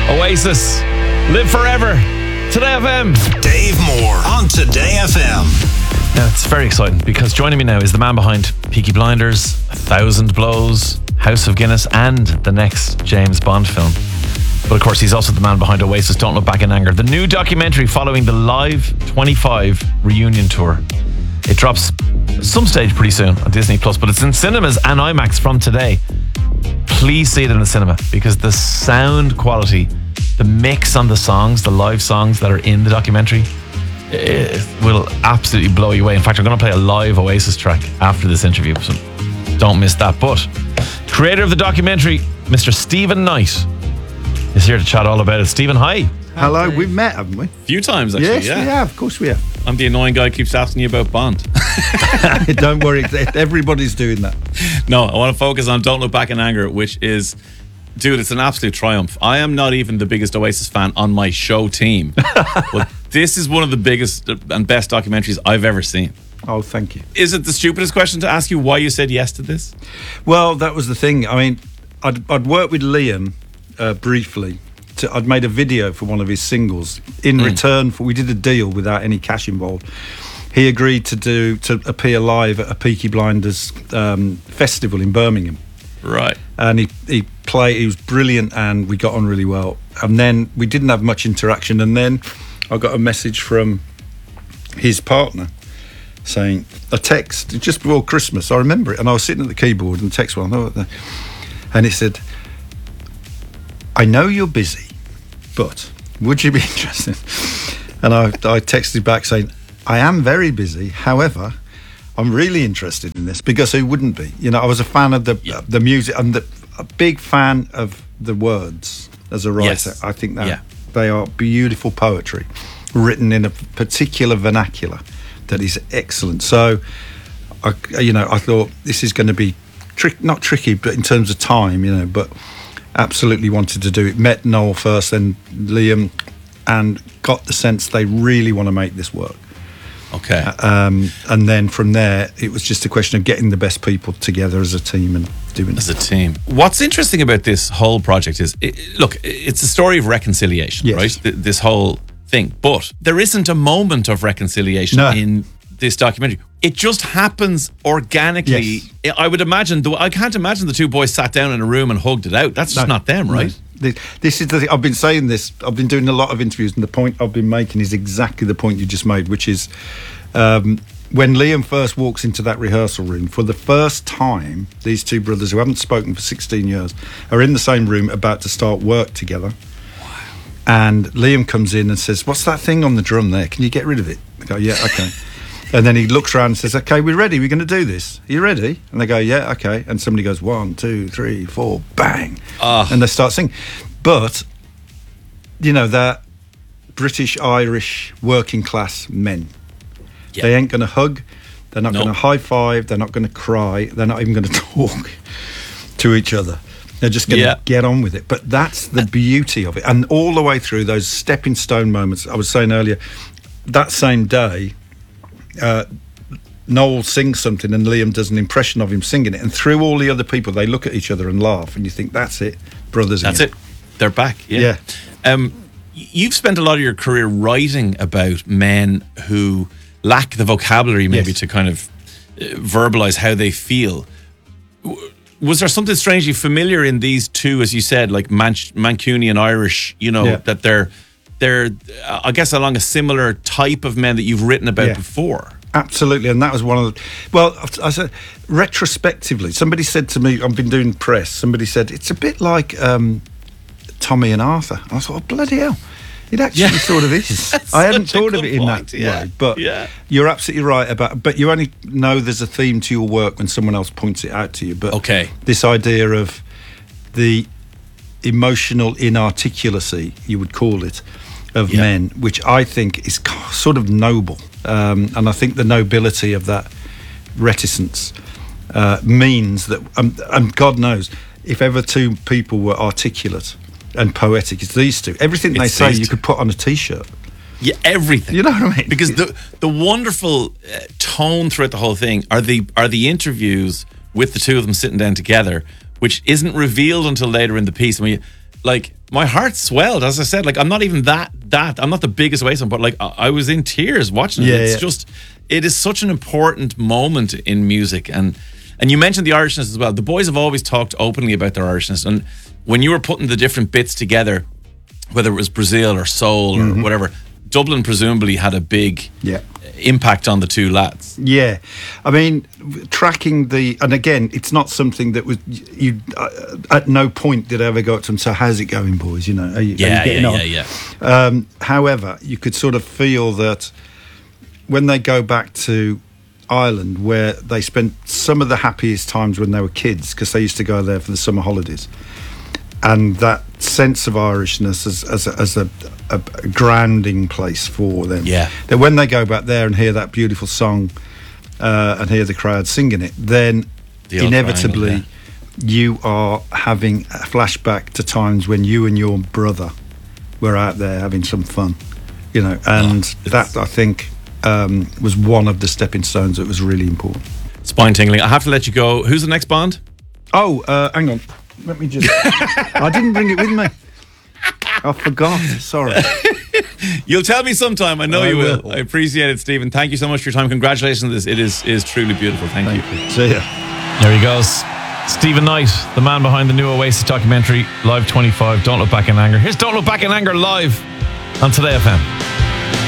Oasis, Live Forever, Today FM. Dave Moore on Today FM. Now, it's very exciting because joining me now is the man behind Peaky Blinders, 1,000 Blows, House of Guinness, and the next James Bond film. But of course, he's also the man behind Oasis, Don't Look Back in Anger, the new documentary following the Live 25 reunion tour. It drops some stage pretty soon on Disney Plus, but it's in cinemas and IMAX from today. Please see it in the cinema because the sound quality, the mix on the songs, the live songs that are in the documentary, it will absolutely blow you away. In fact, I'm going to play a live Oasis track after this interview, so don't miss that. But creator of the documentary, Mr. Stephen Knight, is here to chat all about it. Stephen, hi. Hello, we've met, haven't we? A few times, actually. Yes, yeah. we have. Of course we have. I'm the annoying guy who keeps asking you about Bond. Don't worry, everybody's doing that. No, I want to focus on Don't Look Back in Anger, which is, dude, it's an absolute triumph. I am not even the biggest Oasis fan on my show team, but this is one of the biggest and best documentaries I've ever seen. Oh, thank you. Is it the stupidest question to ask you why you said yes to this? Well, that was the thing. I mean, I'd worked with Liam briefly. I'd made a video for one of his singles. In return for, we did a deal without any cash involved. He agreed to appear live at a Peaky Blinders festival in Birmingham. Right. And he was brilliant, and we got on really well. And then we didn't have much interaction, and then I got a message from his partner saying, a text just before Christmas, I remember it, and I was sitting at the keyboard and the text went, and it said, I know you're busy, but would you be interested? And I texted back saying, I am very busy, however, I'm really interested in this, because who wouldn't be? You know, I was a fan of the music, and a big fan of the words as a writer. Yes. I think that they are beautiful poetry written in a particular vernacular that is excellent. So, I thought this is going to be not tricky, but in terms of time, but absolutely wanted to do it. Met Noel first, then Liam, and got the sense they really want to make this work. Okay. And then from there, it was just a question of getting the best people together as a team and doing it. As a team. What's interesting about this whole project is, it's a story of reconciliation, right? This whole thing. But there isn't a moment of reconciliation in this documentary. It just happens organically. Yes. I would imagine, I can't imagine the two boys sat down in a room and hugged it out. That's just not them, right? No. This is the thing. I've been saying this. I've been doing a lot of interviews, and the point I've been making is exactly the point you just made, which is when Liam first walks into that rehearsal room, for the first time, these two brothers who haven't spoken for 16 years are in the same room about to start work together. Wow. And Liam comes in and says, what's that thing on the drum there? Can you get rid of it? I go, yeah, okay. And then he looks around and says, okay, we're ready. We're going to do this. Are you ready? And they go, yeah, okay. And somebody goes, 1, 2, 3, 4, bang. And they start singing. But, they're British, Irish, working class men. Yeah. They ain't going to hug. They're not going to high five. They're not going to cry. They're not even going to talk to each other. They're just going to get on with it. But that's the beauty of it. And all the way through those stepping stone moments, I was saying earlier, that same day, Noel sings something and Liam does an impression of him singing it, and through all the other people they look at each other and laugh, and you think, that's it, brothers again. That's it, they're back. You've spent a lot of your career writing about men who lack the vocabulary maybe to kind of verbalise how they feel. Was there something strangely familiar in these two, as you said, like Mancunian Irish, that they're I guess along a similar type of men that you've written about before? Absolutely, and that was one of the... Well, I said, retrospectively, somebody said to me, I've been doing press, somebody said, it's a bit like Tommy and Arthur. I thought, oh, bloody hell, it actually sort of is. I hadn't thought of it in that way, but you're absolutely right about... But you only know there's a theme to your work when someone else points it out to you. But this idea of the emotional inarticulacy, you would call it, of men, which I think is sort of noble. And I think the nobility of that reticence means that, and God knows, if ever two people were articulate and poetic, it's these two. Everything they say you could put on a T-shirt. Yeah, everything. You know what I mean? Because the wonderful tone throughout the whole thing are the interviews with the two of them sitting down together, which isn't revealed until later in the piece. I mean, like my heart swelled, as I said. Like I'm not even that I'm not the biggest Oasis, but like I was in tears watching it. It's just, it is such an important moment in music. And you mentioned the Irishness as well. The boys have always talked openly about their Irishness, and when you were putting the different bits together, whether it was Brazil or soul or whatever, Dublin presumably had a big impact on the two lads. Yeah, I mean, tracking and again, it's not something that was you. At no point did I ever go up to them and say, "How's it going, boys?" You know, are you getting on? However, you could sort of feel that when they go back to Ireland, where they spent some of the happiest times when they were kids, because they used to go there for the summer holidays, and that sense of Irishness as a grounding place for them. Yeah. That when they go back there and hear that beautiful song and hear the crowd singing it, then inevitably you are having a flashback to times when you and your brother were out there having some fun, you know, and that, I think, was one of the stepping stones that was really important. Spine tingling. I have to let you go. Who's the next Bond? Oh, hang on. Let me just... I didn't bring it with me. I forgot. Sorry. You'll tell me sometime. I know you will. I appreciate it, Stephen. Thank you so much for your time. Congratulations on this. It is truly beautiful. Thank you. See ya. There he goes. Stephen Knight, the man behind the new Oasis documentary, Live 25, Don't Look Back in Anger. Here's Don't Look Back in Anger live on Today FM.